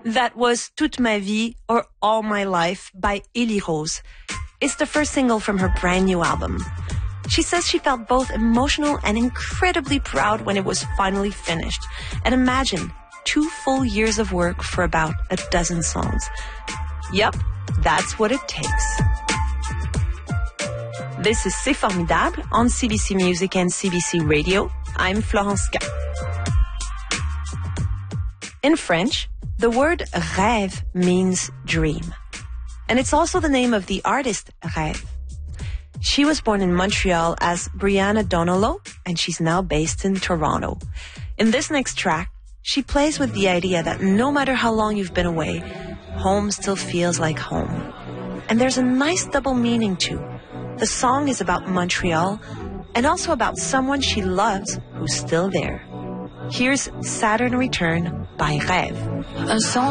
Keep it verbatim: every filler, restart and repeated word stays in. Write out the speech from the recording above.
That was Toute ma vie, or All My Life, by Elie Rose. It's the first single from her brand new album. She says she felt both emotional and incredibly proud when it was finally finished. And imagine, two full years of work for about a dozen songs. Yup, that's what it takes. This is C'est Formidable on C B C Music and C B C Radio. I'm Florence K. In French, the word rêve means dream. And it's also the name of the artist Rêve. She was born in Montreal as Brianna Donolo, and she's now based in Toronto. In this next track, she plays with the idea that no matter how long you've been away, home still feels like home. And there's a nice double meaning too. The song is about Montreal and also about someone she loves who's still there. Here's Saturn Return by Rêve.